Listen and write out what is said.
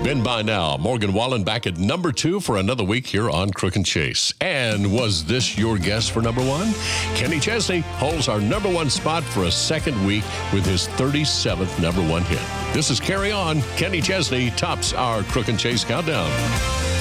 Been by now. Morgan Wallen back at number 2 for another week here on Crook and Chase. And was this your guess for number 1? Kenny Chesney holds our number 1 spot for a second week with his 37th number 1 hit. This is Carry On. Kenny Chesney tops our Crook and Chase countdown.